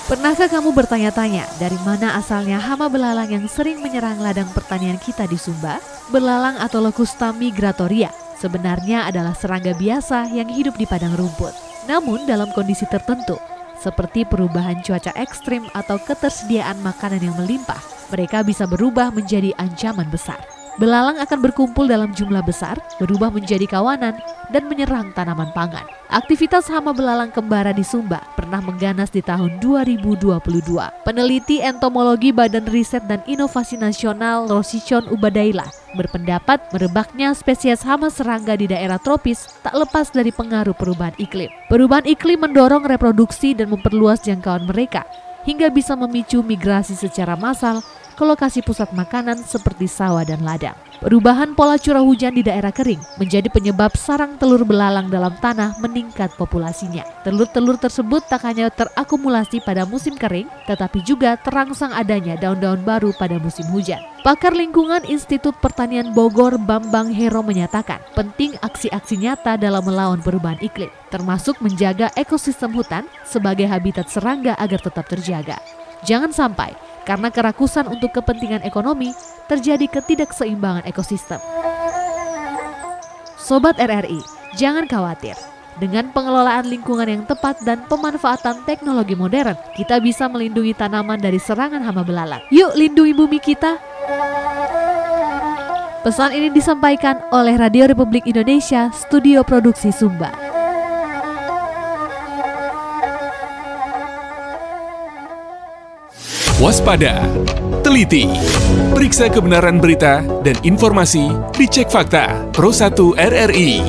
Pernahkah kamu bertanya-tanya dari mana asalnya hama belalang yang sering menyerang ladang pertanian kita di Sumba? Belalang atau Locusta migratoria sebenarnya adalah serangga biasa yang hidup di padang rumput. Namun dalam kondisi tertentu, seperti perubahan cuaca ekstrim atau ketersediaan makanan yang melimpah, mereka bisa berubah menjadi ancaman besar. Belalang akan berkumpul dalam jumlah besar, berubah menjadi kawanan, dan menyerang tanaman pangan. Aktivitas hama belalang kembara di Sumba pernah mengganas di tahun 2022. Peneliti entomologi Badan Riset dan Inovasi Nasional Rosicon Ubadailah berpendapat merebaknya spesies hama serangga di daerah tropis tak lepas dari pengaruh perubahan iklim. Perubahan iklim mendorong reproduksi dan memperluas jangkauan mereka, hingga bisa memicu migrasi secara massal ke lokasi pusat makanan seperti sawah dan ladang. Perubahan pola curah hujan di daerah kering menjadi penyebab sarang telur belalang dalam tanah meningkat populasinya. Telur-telur tersebut tak hanya terakumulasi pada musim kering, tetapi juga terangsang adanya daun-daun baru pada musim hujan. Pakar lingkungan Institut Pertanian Bogor Bambang Hero menyatakan penting aksi-aksi nyata dalam melawan perubahan iklim, termasuk menjaga ekosistem hutan sebagai habitat serangga agar tetap terjaga. Jangan sampai karena kerakusan untuk kepentingan ekonomi, terjadi ketidakseimbangan ekosistem. Sobat RRI, jangan khawatir. Dengan pengelolaan lingkungan yang tepat dan pemanfaatan teknologi modern, kita bisa melindungi tanaman dari serangan hama belalang. Yuk lindungi bumi kita. Pesan ini disampaikan oleh Radio Republik Indonesia, Studio Produksi Sumba. Waspada, teliti, periksa kebenaran berita dan informasi, dicek fakta. Pro 1 RRI.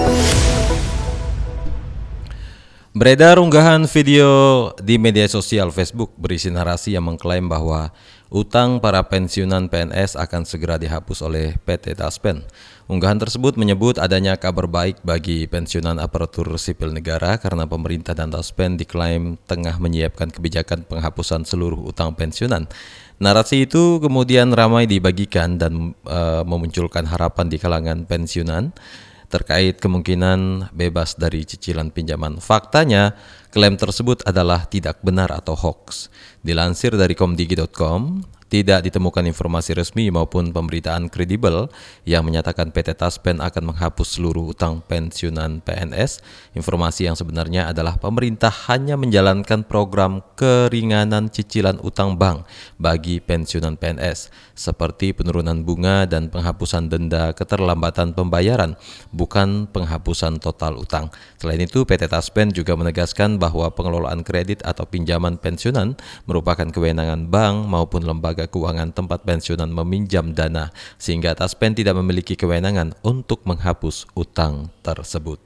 Beredar unggahan video di media sosial Facebook berisi narasi yang mengklaim bahwa utang para pensiunan PNS akan segera dihapus oleh PT Taspen. Unggahan tersebut menyebut adanya kabar baik bagi pensiunan aparatur sipil negara karena pemerintah dan Taspen diklaim tengah menyiapkan kebijakan penghapusan seluruh utang pensiunan. Narasi itu kemudian ramai dibagikan dan memunculkan harapan di kalangan pensiunan terkait kemungkinan bebas dari cicilan pinjaman. Faktanya, klaim tersebut adalah tidak benar atau hoax. Dilansir dari komdigi.com, tidak ditemukan informasi resmi maupun pemberitaan kredibel yang menyatakan PT Taspen akan menghapus seluruh utang pensiunan PNS. Informasi yang sebenarnya adalah pemerintah hanya menjalankan program keringanan cicilan utang bank bagi pensiunan PNS, seperti penurunan bunga dan penghapusan denda keterlambatan pembayaran, bukan penghapusan total utang. Selain itu, PT Taspen juga menegaskan bahwa pengelolaan kredit atau pinjaman pensiunan merupakan kewenangan bank maupun lembaga keuangan tempat pensiunan meminjam dana, sehingga Taspen tidak memiliki kewenangan untuk menghapus utang tersebut.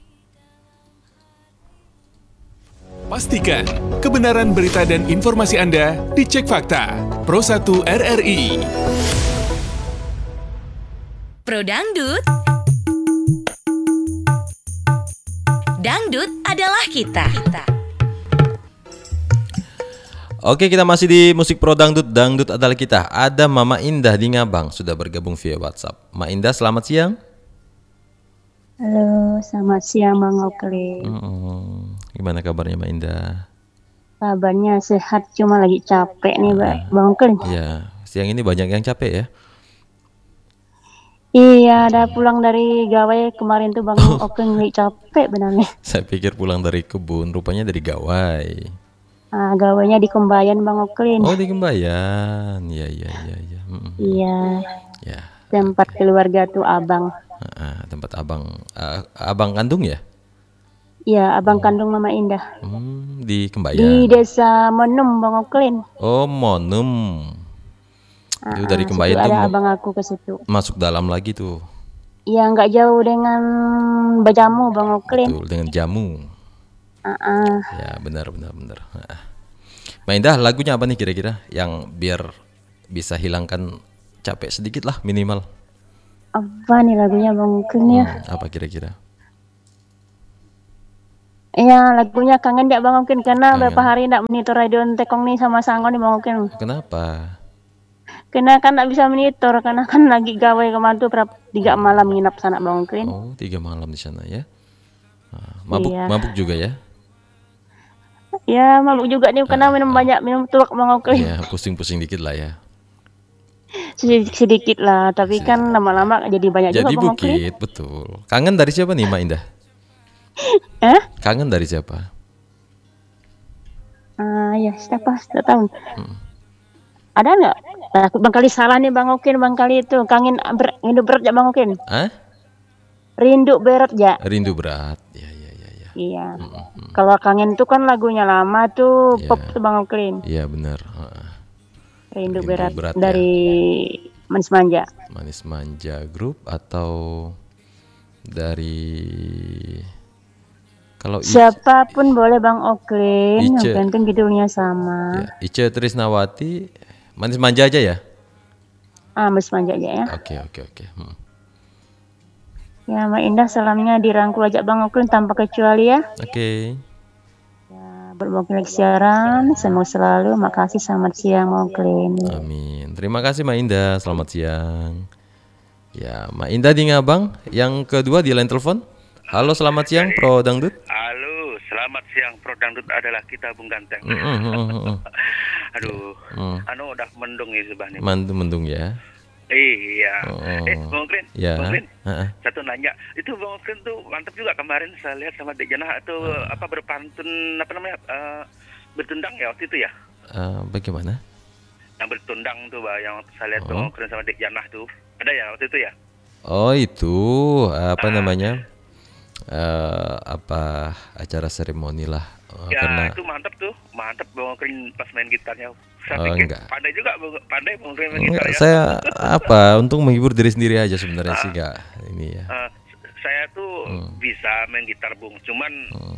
Pastikan kebenaran berita dan informasi Anda dicek fakta. Pro 1 RRI. Pro Dangdut. Dangdut adalah kita. Oke, kita masih di musik pro dangdut. Dangdut adalah kita. Ada Mama Indah di Ngabang sudah bergabung via WhatsApp. Ma Indah, selamat siang. Halo, selamat siang Bang Oklin. Gimana kabarnya Ma Indah? Kabarnya sehat, cuma lagi capek nih Bang Oklin. Iya, siang ini banyak yang capek ya? Iya, ada pulang dari gawai kemarin tuh Bang Oklin, lagi capek benarnya. Saya pikir pulang dari kebun, rupanya dari gawai. Gawainya di Kembayan Bang Oklin. Oh, di Kembayan. Iya. Iya. Ya. Tempat keluarga tuh abang. Tempat abang kandung ya? Iya, abang kandung Mama Indah. Di Kembayan. Di desa Monum Bang Oklin. Oh, Monum. Itu dari Kembayan tuh ada abang aku ke situ. Masuk dalam lagi tuh. Iya, nggak jauh dengan Bajamu Bang Oklin. Betul, dengan jamu. Ya, benar. Ma Indah, lagunya apa nih kira-kira yang biar bisa hilangkan capek sedikit lah minimal? Apa nih lagunya Bang Oklin ya? Apa kira-kira? Iya, lagunya kangen ya Bang Oklin karena beberapa hari ndak monitor radio Tekong nih sama Sangon nih Bang Oklin. Kenapa? Karena kan ndak bisa monitor karena kan lagi gawe kemana tuh 3 malam nginap sana Bang Oklin. Oh, 3 malam di sana ya. Mabuk juga ya? Ya mabuk juga nih karena minum banyak, minum tuak Bang Oklin. Ya, pusing-pusing dikit lah ya. Sedikit lah, tapi kan lama-lama jadi banyak Jadi juga Bang Oklin. bukit, betul. Kangen dari siapa nih, Mak Indah? Kangen dari siapa? Ya siapa? Tidak tahu. Ada nggak? Takut Bang Kali salah nih Bang Oklin, Bang Kali itu kangen rindu berat ya Bang Oklin. Hah? Rindu berat ya. Rindu berat. Ya, ya, ya, ya. Iya. Kalau kangen itu kan lagunya lama tuh, Iya. pop tuh Bang Oklin. Iya, benar. Rindu Rindu berat, berat, dari Manis Manja. Manis Manja Group atau dari kalau Siapapun boleh Bang Oklin, yang Ice. penting judulnya sama. ya, Ice Trisnawati, Manis Manja aja ya? Manis Manja aja ya. Oke, oke, oke. Ya, Mak Indah salamnya dirangkul aja Bang Oklin tanpa kecuali ya. Oke. Bermungkin lagi siaran, semoga selalu. Makasih, selamat siang Bang Oklin. Amin. Terima kasih Mak Indah. Selamat siang. Ya, Mak Indah di Ngabang. Yang kedua di line telepon. Halo, selamat siang Pro Dangdut. Halo, selamat siang. Pro Dangdut adalah kita Bung Ganteng. Aduh, udah mendung ya sebenarnya. Mendung ya. Iya. Bang Oklin, Ya. Bang Oklin, satu nanya. Itu Bang Oklin tuh mantap juga kemarin saya lihat sama Dek Janah atau berpantun bertundang ya waktu itu ya? Bagaimana? Yang bertundang tuh yang saya lihat Bang Oklin sama Dek Janah tuh. Ada ya waktu itu ya? Oh, itu apa namanya? Acara seremoni lah. Ya, Karena itu mantap Bang Oklin pas main gitarnya. Saya Oh, pikir enggak. pandai juga pandai Bang Oklin main gitar enggak, ya. saya untuk menghibur diri sendiri aja sebenarnya sih enggak ini ya. Saya tuh bisa main gitar Bung, cuman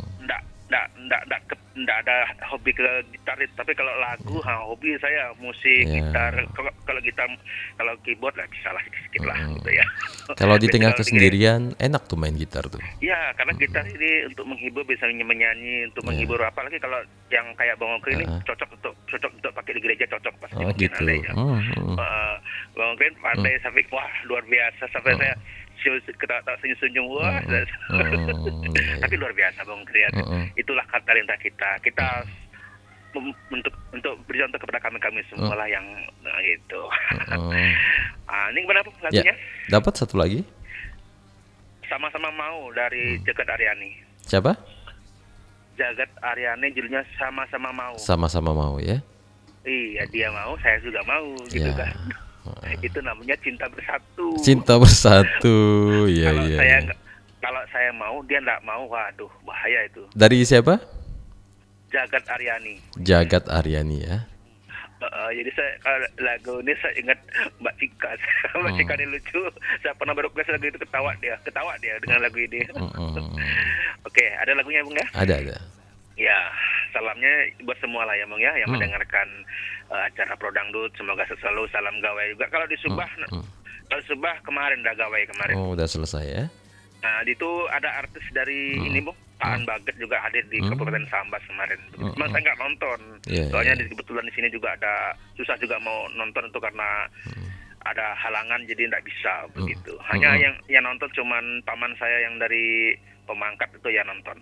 enggak ada hobi ke gitar, tapi kalau lagu hobi saya musik, Ya. gitar. Kalau gitar, kalau keyboard lah bisa lah sedikit lah gitu ya. Kalau di Tapi tengah kalau kesendirian enak tuh main gitar tuh. ya, karena gitar ini untuk menghibur, bisa menyanyi, untuk menghibur, apalagi kalau yang kayak Bang Oklin ini cocok untuk pakai di gereja, cocok pasti Oh, mungkin gitu. ada ya. Bang Oklin pandai sampai wah luar biasa sampai saya ketawa senyum-senyum wah. Tapi luar biasa Bang Oklin. Itulah talenta kita. Kita untuk beri contoh kepada kami semua lah yang gitu. Ini gimana Bang Ya, lagunya? dapat satu lagi. Sama-sama mau dari Jagat Aryani. Siapa? Jagat Aryani judulnya Sama-sama Mau. Sama-sama mau ya. Iya, dia mau, saya juga mau gitu Ya. kan. Itu namanya cinta bersatu. Cinta bersatu. Iya, Kalau iya. saya Iya. kalau saya mau, dia enggak mau, waduh, bahaya itu. Dari siapa? Jagat Aryani. Jagat Aryani ya. Jadi saya kalau lagu ini saya ingat Mbak Cika. Mbak Cika ini lucu. Saya pernah berukes lagu itu ketawa dia dengan lagu ini. Oke, ada lagunya Bung ya? Ada. Ya, salamnya buat semua lah ya Bung ya yang mendengarkan acara Pro Dangdut. Semoga selalu salam gawai juga. Kalau di Subah, kalau Subah kemarin udah gawai kemarin. Oh, udah selesai ya. Nah, itu ada artis dari ini Bung, Pak An Baget juga hadir di Kabupaten Sambas kemarin. Cuma saya nggak nonton. Iya, Soalnya iya. kebetulan di sini juga ada susah juga mau nonton itu karena ada halangan jadi nggak bisa begitu. Hanya yang nonton cuman paman saya yang dari Pemangkat itu ya nonton.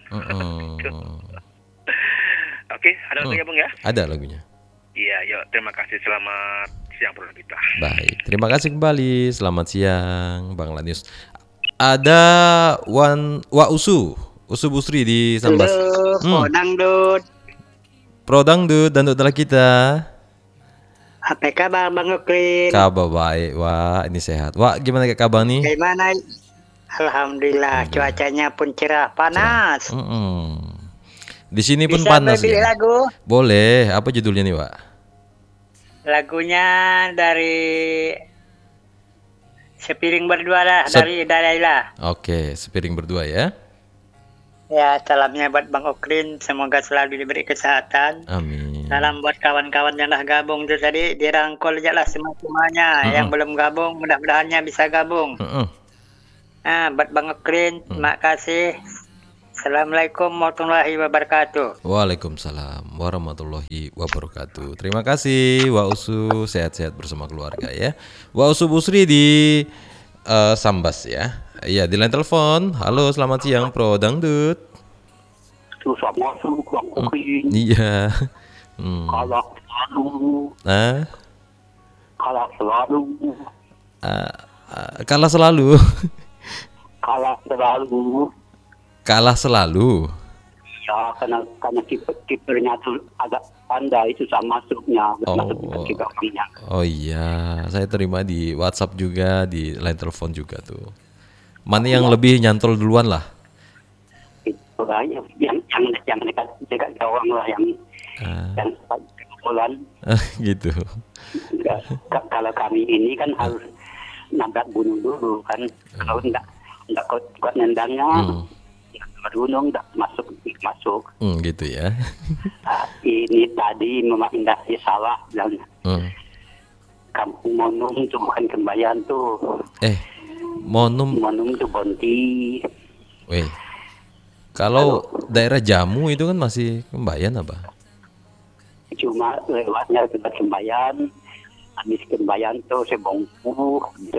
Oke, ada lagunya Bung ya? Ada lagunya. Iya, yuk terima kasih, selamat siang program kita. Baik, terima kasih kembali. Selamat siang, Bang Lanius. Ada Usu Busri di Sambas. Halo, Dangdut. Pro Dangdut, Dangdut adalah kita. Apa kabar Bang Oklin? Kabar baik, Wak. Ini sehat. Wak, gimana kabar nih? Bagaimana? Alhamdulillah, cuacanya pun cerah, panas. Di sini pun Bisa panas beli ya. lagu? Boleh. Apa judulnya nih, Wak? Lagunya dari Sepiring Berdua lah, dari Dalaila. Oke, sepiring berdua ya. Ya, salamnya buat Bang Oklin, semoga selalu diberi kesehatan. Amin. Salam buat kawan-kawan yang dah gabung tu tadi, dirangkul je lah semua-semuanya. Yang belum gabung, mudah-mudahannya bisa gabung. Buat Bang Oklin, terima kasih. Assalamualaikum warahmatullahi wabarakatuh. Waalaikumsalam warahmatullahi wabarakatuh. Terima kasih Wak Usu, sehat-sehat bersama keluarga ya. Wak Usu Busri di Sambas ya. Iya, di line telepon. Halo, selamat siang Pro Dangdut. susah masuk Bang Okin. Iya. Kalah selalu. Kalah selalu. Kalah selalu. Kalah selalu. Kalah selalu. Ya, karena kipernya tuh agak pandai, susah masuknya. Masuk ke gawangnya. Oh iya, saya terima di WhatsApp juga, di line telepon juga tuh. Mana yang lebih nyantol duluan lah? Itu lah, yang dekat gawang lah, yang kebobolan. Gitu. Kalau kami ini kan harus nabrak gunung dulu kan. Kalau enggak kuat nendangnya, gunung enggak masuk. Gitu ya. Ini tadi Mama Indah salah dan Kampung Monum itu bukan Kembayan tuh. Monum itu Bonti. Weh. Kalau daerah Jamu itu kan masih Kembayan apa? Cuma lewatnya ke Kembayan. Habis Kembayan tuh Sebongku.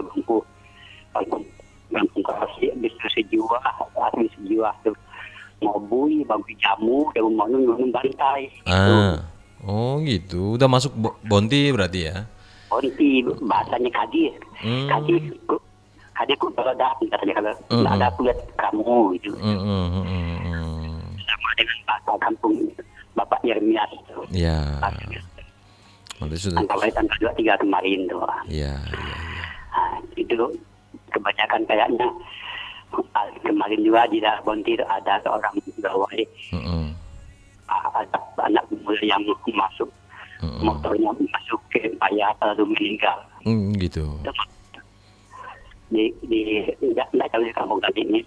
Langsung kasih habis sejiwa tuh. Ngobui, Bagui Jamu, Dewa Monum Bantai. Oh gitu. Udah masuk Bonti berarti ya? Bonti bahasanya Kadi. Kadi ku beladak katanya kalau ada aku lihat kamu gitu. Sama dengan bahasa kampung Bapak Yermias itu. Iya. Tanggal 23 kemarin tuh. Iya. Itu kebanyakan kayaknya kemarin juga di daerah Bonti ada seorang pegawai. Ada anak muda yang masuk motornya masuk ke payah lalu meninggal. Gitu. Di nggak tahu di kampung tadi ini.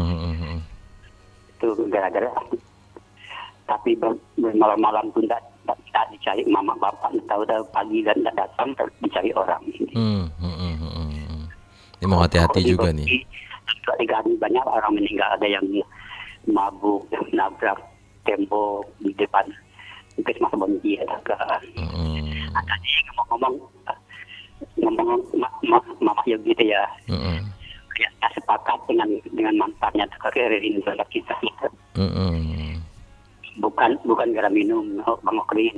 Itu gara-gara tapi malam-malam pun tidak dicari mama bapak, tahu pagi dan tidak datang dicari orang. Ini mau hati-hati juga nih. Banyak orang meninggal, ada yang mabuk, nabrak tembok di depan puskesmas Bonti ada tadi ngomong mama ya gitu ya. Kayak sepakat dengan mantannya kererin kita. Bukan gara minum Bang Okrin.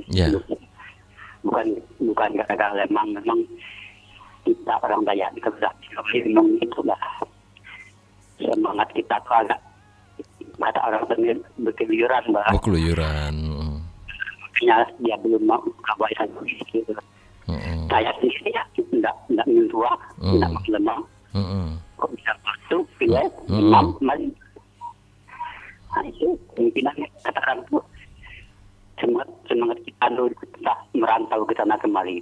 Bukan gara-gara memang kita orang Dayak kalau minum itulah semangat kita tuh agak kata orang berkeluyuran Mbak. Keluyuran. Makanya dia belum mau kabaikan gitu. Saya sendiri ya tidak minum tua, tidak makan lemah. Kok bisa masuk ya? Kemarin. Nah itu pimpinannya kata orang tuh semangat kita dulu kita merantau ke sana kemari.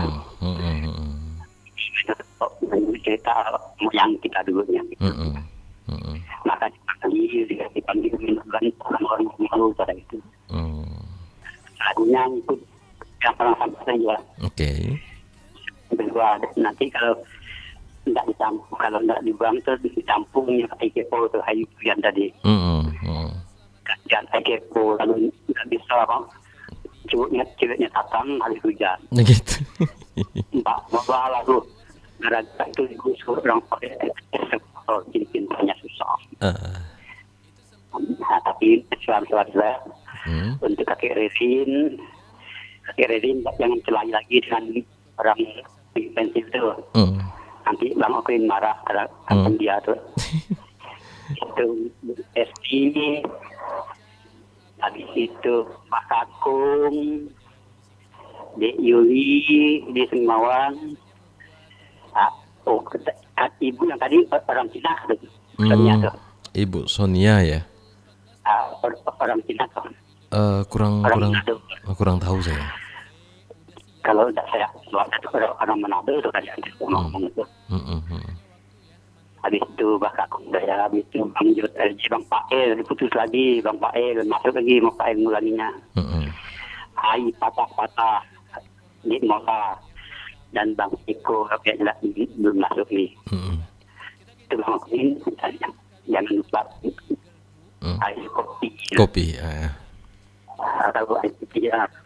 Cerita yang kita dulunya. Maka dipanggil minumkan orang malu pada itu. Lagunya ikut yang pernah sampai saja. Kedua nanti kalau tidak ditampung, kalau tidak dibuang terus ditampungnya Ekepo itu Hayu yang tadi. Kajian Ekepo lalu tidak bisa apa? Ceweknya datang hari hujan. Gitu. Bapak lalu gara-gara itu digusur orang pakai cintanya susah. Nah, tapi suara-suara untuk kakek Resin jangan celai lagi dengan orang pensil itu. Nanti Bang Okrin marah karena dia tuh. Itu ST, habis itu Pak Kakung, Dek Yuli di Semawan. Ibu yang tadi orang Cina tuh. Ibu Sonia ya? Orang Cina tuh. Kurang tahu saya. Kalau tidak saya orang Manado itu kan ngomong itu. Habis itu Bapak Kundaya, habis itu Bang Jod LG, Bang Pael diputus lagi, Bang Pael masuk lagi, Bang Pael ngulanginya. Hai patah-patah di Mola dan Bang Eko kayaknya belum masuk nih. Itu Bang Okrin jangan lupa air kopi. Kopi. Atau air kopi ya.